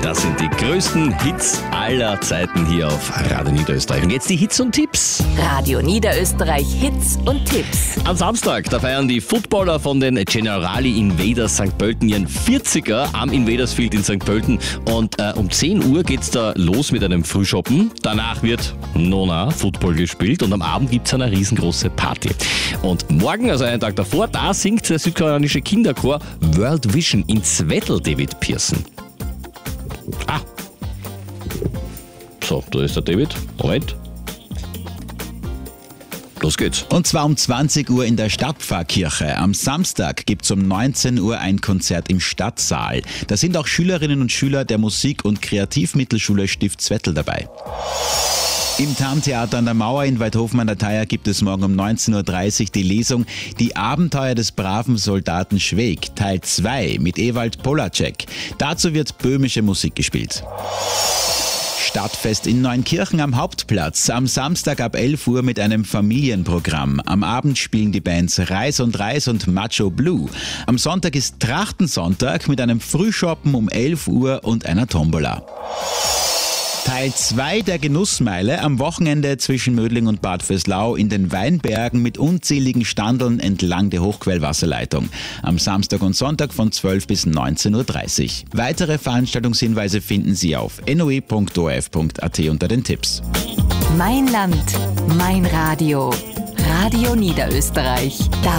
Das sind die größten Hits aller Zeiten hier auf Radio Niederösterreich. Und jetzt die Hits und Tipps. Radio Niederösterreich Hits und Tipps. Am Samstag, da feiern die Footballer von den Generali Invaders St. Pölten ihren 40er am Invadersfield in St. Pölten. Und um 10 Uhr geht's da los mit einem Frühschoppen. Danach wird Nona Football gespielt und am Abend gibt's eine riesengroße Party. Und morgen, also einen Tag davor, da singt der südkoreanische Kinderchor World Vision in Zwettl David Pearson. So, da ist der David. Moment. Los geht's. Und zwar um 20 Uhr in der Stadtpfarrkirche. Am Samstag gibt's um 19 Uhr ein Konzert im Stadtsaal. Da sind auch Schülerinnen und Schüler der Musik- und Kreativmittelschule Stift Zwettl dabei. Im Tarntheater an der Mauer in Weidhofen an der Thaya gibt es morgen um 19.30 Uhr die Lesung Die Abenteuer des braven Soldaten Schweig, Teil 2 mit Ewald Polacek. Dazu wird böhmische Musik gespielt. Stadtfest in Neunkirchen am Hauptplatz. Am Samstag ab 11 Uhr mit einem Familienprogramm. Am Abend spielen die Bands Reis und Macho Blue. Am Sonntag ist Trachtensonntag mit einem Frühschoppen um 11 Uhr und einer Tombola. Teil 2 der Genussmeile am Wochenende zwischen Mödling und Bad Vöslau in den Weinbergen mit unzähligen Standeln entlang der Hochquellwasserleitung. Am Samstag und Sonntag von 12 bis 19.30 Uhr. Weitere Veranstaltungshinweise finden Sie auf noe.orf.at unter den Tipps. Mein Land, mein Radio. Radio Niederösterreich.